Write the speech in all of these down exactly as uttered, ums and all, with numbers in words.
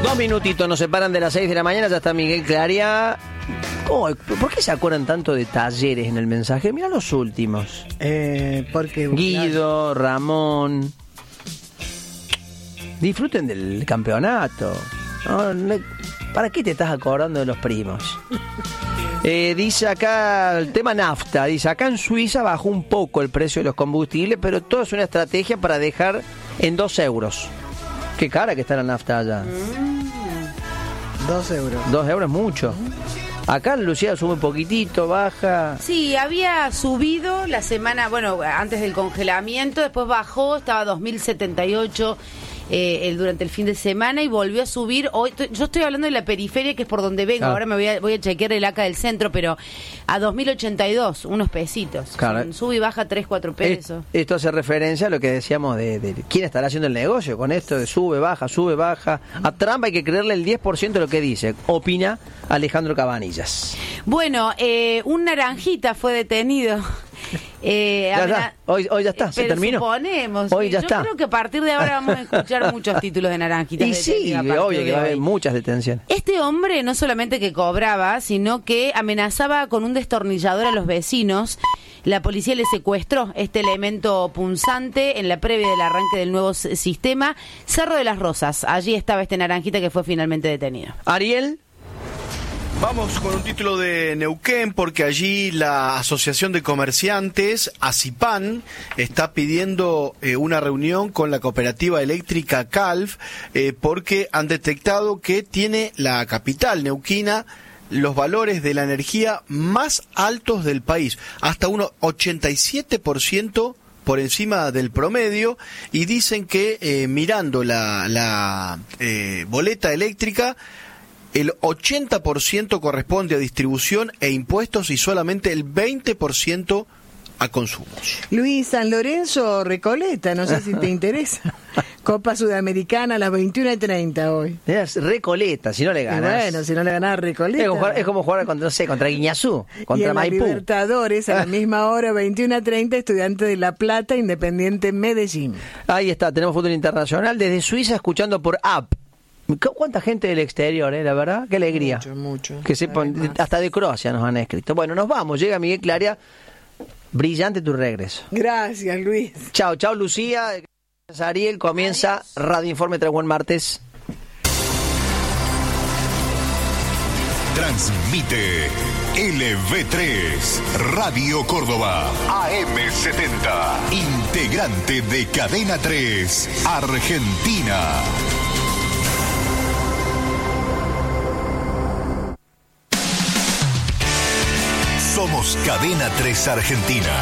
Dos minutitos nos separan de las seis de la mañana, ya está Miguel Claria. ¿Cómo? ¿Por qué se acuerdan tanto de Talleres en el mensaje? Mira los últimos. Eh, porque Guido, Ramón. Disfruten del campeonato. No, no, ¿para qué te estás acordando de los primos? Eh, dice acá el tema nafta. Dice, acá en Suiza bajó un poco el precio de los combustibles, pero todo es una estrategia para dejar en dos euros. Qué cara que está la nafta allá. Mm, dos euros. Dos euros es mucho. Acá Lucía sube un poquitito, baja. Sí, había subido la semana, bueno, antes del congelamiento, después bajó, estaba a dos mil setenta y ocho eh, el, durante el fin de semana y volvió a subir. Hoy yo estoy hablando de la periferia, que es por donde vengo. Claro. Ahora me voy a, voy a chequear el acá del centro, pero a dos mil ochenta y dos, unos pesitos. Claro. O sea, sube y baja tres, cuatro pesos. Esto hace referencia a lo que decíamos de, de quién estará haciendo el negocio con esto de sube, baja, sube, baja. A Trump hay que creerle el diez por ciento de lo que dice, opina Alejandro Cabanillas. Bueno, eh, un naranjita fue detenido. Eh, ya, amena- ya. Hoy, hoy ya está, se pero terminó. Suponemos. Hoy sí, ya yo está. creo que a partir de ahora vamos a escuchar muchos títulos de naranjitas. Y sí, obvio que va a haber muchas detenciones. Este hombre no solamente que cobraba, sino que amenazaba con un destornillador a los vecinos. La policía le secuestró este elemento punzante en la previa del arranque del nuevo s- sistema. Cerro de las Rosas, allí estaba este naranjita que fue finalmente detenido. Ariel. Vamos con un título de Neuquén, porque allí la Asociación de Comerciantes, ASIPAN, está pidiendo eh, una reunión con la cooperativa eléctrica Calf, eh, porque han detectado que tiene la capital neuquina los valores de la energía más altos del país, hasta un ochenta y siete por ciento por encima del promedio, y dicen que eh, mirando la, la eh, boleta eléctrica, el ochenta por ciento corresponde a distribución e impuestos y solamente el veinte por ciento a consumos. Luis, San Lorenzo, Recoleta, no sé si te interesa. Copa Sudamericana a las veintiuna y treinta hoy. Es Recoleta, si no le Y ganas. bueno, si no le ganás a Recoleta. Es como jugar, es como jugar contra, no sé, contra Guiñazú, contra y en Maipú. La Libertadores, a la misma hora, veintiuna y treinta, Estudiantes de La Plata, Independiente Medellín. Ahí está, tenemos fútbol internacional desde Suiza escuchando por app. ¿Cuánta gente del exterior, eh? La verdad, qué alegría. Mucho, mucho. Que sepan, hasta de Croacia nos han escrito. Bueno, nos vamos, llega Miguel Claria. Brillante tu regreso. Gracias, Luis. Chao, chao, Lucía. Gracias, Ariel. Comienza Adiós. Radio Informe, tres buen martes. Transmite L V tres, Radio Córdoba, A M setenta, integrante de Cadena tres, Argentina. Somos Cadena tres Argentina,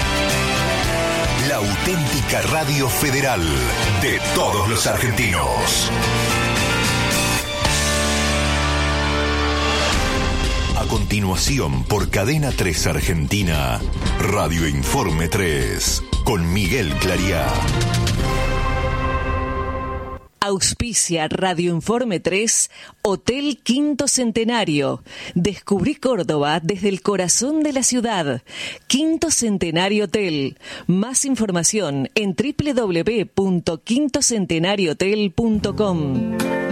la auténtica radio federal de todos los argentinos. A continuación, por Cadena tres Argentina, Radio Informe tres, con Miguel Claria. Auspicia Radio Informe tres, Hotel Quinto Centenario. Descubrí Córdoba desde el corazón de la ciudad. Quinto Centenario Hotel. Más información en doble u doble u doble u punto quinto centenario hotel punto com.